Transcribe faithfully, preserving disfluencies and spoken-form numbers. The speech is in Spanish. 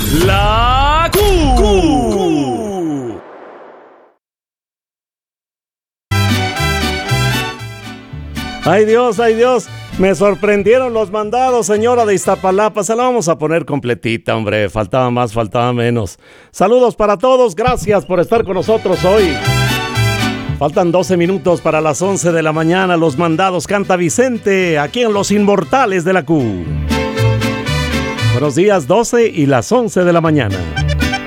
La Q. Q. Ay Dios, ay Dios, me sorprendieron los mandados, señora de Iztapalapa. Se la vamos a poner completita, hombre. Faltaba más, faltaba menos. Saludos para todos, gracias por estar con nosotros hoy. Faltan doce minutos para las once de la mañana. Los mandados canta Vicente, aquí en Los Inmortales de la Q. Buenos días, doce y las once de la mañana.